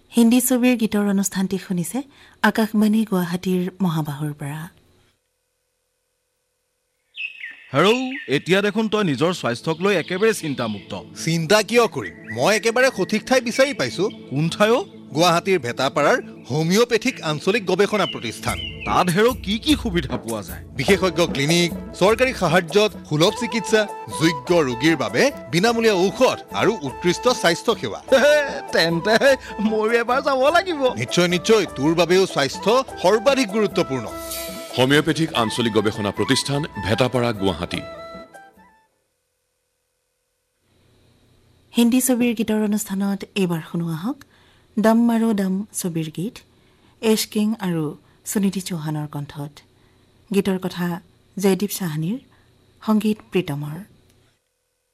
হিন্দী ছবিৰ গীতৰ অনুষ্ঠানটি শুনিছে আকাশবাণী গুৱাহাটীৰ মহাবাহুৰ পৰা। হেৰৌ, এতিয়া দেখোন তই নিজৰ স্বাস্থ্যক লৈ একেবাৰে চিন্তামুক্ত। চিন্তা কিয় কৰিম? মই একেবাৰে সঠিক ঠাই বিচাৰি পাইছো। কোন ঠাই? গুৱাহাটীৰ ভেটাপাৰাৰ হোমিঅ'পেথিক আঞ্চলিক গৱেষণা প্ৰতিষ্ঠান। তাত হেৰৌ কি কি সুবিধা পোৱা যায়? বিশেষজ্ঞ ক্লিনিক, চৰকাৰী সাহায্যত সুলভ চিকিৎসা, যোগ্য ৰোগীৰ বাবে বিনামূলীয়া ঔষধ আৰু উৎকৃষ্ট স্বাস্থ্য সেৱা। তেন্তে ময়ো এবাৰ যাব লাগিব। নিশ্চয় নিশ্চয়, তোৰ বাবেও স্বাস্থ্য সৰ্বাধিক গুৰুত্বপূৰ্ণ। হোমিঅ'পেথিক আঞ্চলিক গৱেষণা প্ৰতিষ্ঠান, ভেটাপাৰা, গুৱাহাটী। হিন্দী ছবিৰ গীতৰ অনুষ্ঠানত এইবাৰ শুনোৱা হওক দম মাৰো দম ছবিৰ গীত, এছ কিং আৰু সুনিধি চৌহানৰ কণ্ঠত। গীতৰ কথা জয়দীপ চাহানীৰ, সংগীত প্ৰীতমৰ।